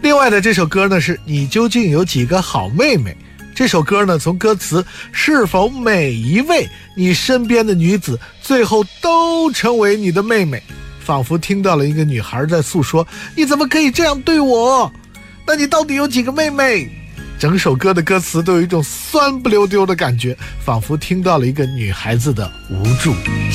另外的这首歌呢是你究竟有几个好妹妹。这首歌呢，从歌词是否每一位你身边的女子最后都成为你的妹妹，仿佛听到了一个女孩在诉说，你怎么可以这样对我？那你到底有几个妹妹？整首歌的歌词都有一种酸不溜丢的感觉，仿佛听到了一个女孩子的无助。